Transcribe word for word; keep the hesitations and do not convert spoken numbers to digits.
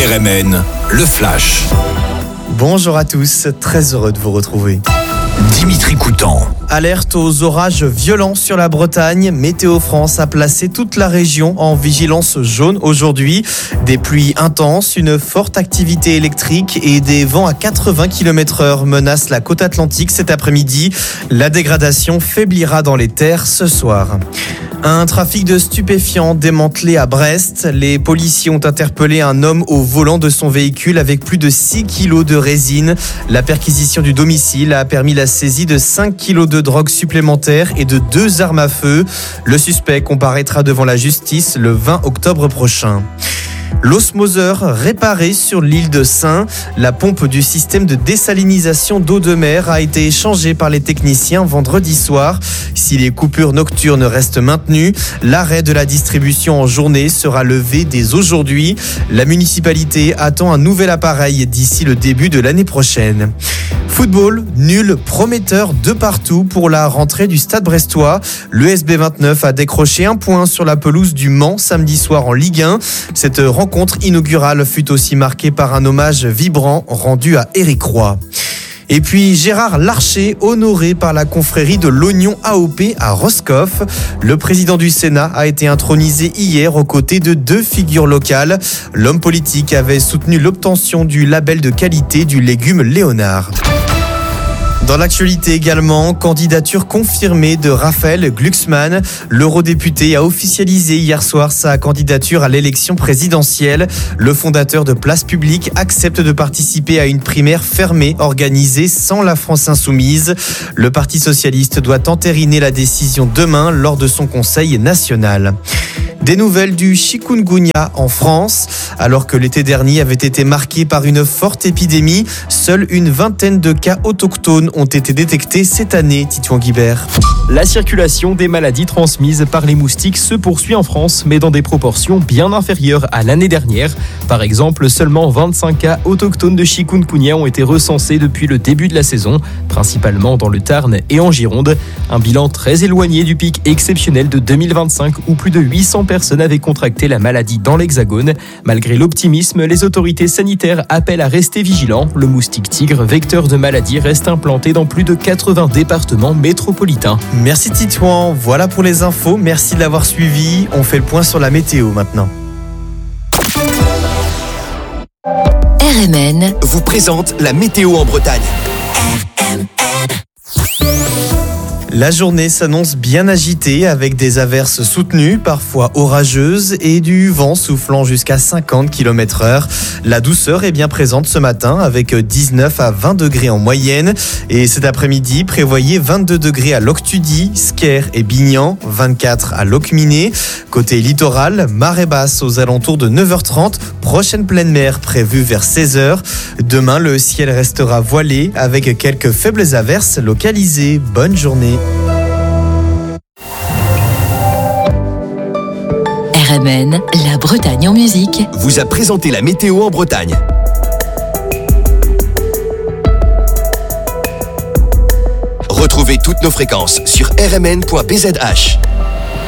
R M N, le Flash. Bonjour à tous, très heureux de vous retrouver. Dimitri Coutan. Alerte aux orages violents sur la Bretagne. Météo France a placé toute la région en vigilance jaune aujourd'hui. Des pluies intenses, une forte activité électrique et des vents à quatre-vingts kilomètres heure menacent la côte atlantique cet après-midi. La dégradation faiblira dans les terres ce soir. Un trafic de stupéfiants démantelé à Brest. Les policiers ont interpellé un homme au volant de son véhicule avec plus de six kilos de résine. La perquisition du domicile a permis la saisie de cinq kilos de drogue supplémentaire et de deux armes à feu. Le suspect comparaîtra devant la justice le vingt octobre prochain. L'osmoseur réparé sur l'île de Sein. La pompe du système de désalinisation d'eau de mer a été changée par les techniciens vendredi soir. Si les coupures nocturnes restent maintenues, l'arrêt de la distribution en journée sera levé dès aujourd'hui. La municipalité attend un nouvel appareil d'ici le début de l'année prochaine. Football, nul, prometteur de partout pour la rentrée du Stade brestois. L'E S B vingt-neuf a décroché un point sur la pelouse du Mans samedi soir en Ligue un. Cette rencontre inaugurale fut aussi marquée par un hommage vibrant rendu à Éric Roy. Et puis Gérard Larcher, honoré par la confrérie de l'Oignon A O P à Roscoff. Le président du Sénat a été intronisé hier aux côtés de deux figures locales. L'homme politique avait soutenu l'obtention du label de qualité du légume Léonard. Dans l'actualité également, candidature confirmée de Raphaël Glucksmann. L'eurodéputé a officialisé hier soir sa candidature à l'élection présidentielle. Le fondateur de Place Publique accepte de participer à une primaire fermée organisée sans la France Insoumise. Le Parti socialiste doit entériner la décision demain lors de son conseil national. Des nouvelles du chikungunya en France. Alors que l'été dernier avait été marqué par une forte épidémie, seule une vingtaine de cas autochtones ont été détectés cette année, Titouan Guibert. La circulation des maladies transmises par les moustiques se poursuit en France, mais dans des proportions bien inférieures à l'année dernière. Par exemple, seulement vingt-cinq cas autochtones de chikungunya ont été recensés depuis le début de la saison, principalement dans le Tarn et en Gironde. Un bilan très éloigné du pic exceptionnel de deux mille vingt-cinq où plus de huit cents personnes avaient contracté la maladie dans l'Hexagone. Malgré l'optimisme, les autorités sanitaires appellent à rester vigilants. Le moustique tigre, vecteur de maladie, reste implanté dans plus de quatre-vingts départements métropolitains. Merci Titouan, voilà pour les infos, merci de l'avoir suivi. On fait le point sur la météo maintenant. R M N vous présente la météo en Bretagne. La journée s'annonce bien agitée avec des averses soutenues, parfois orageuses et du vent soufflant jusqu'à cinquante kilomètres heure. La douceur est bien présente ce matin avec dix-neuf à vingt degrés en moyenne. Et cet après-midi, prévoyez vingt-deux degrés à Loctudy, Sker et Bignan, vingt-quatre à Locminé. Côté littoral, marée basse aux alentours de neuf heures trente, prochaine pleine mer prévue vers seize heures. Demain, le ciel restera voilé avec quelques faibles averses localisées. Bonne journée. R M N, la Bretagne en musique, vous a présenté la météo en Bretagne. Retrouvez toutes nos fréquences sur r m n point b z h.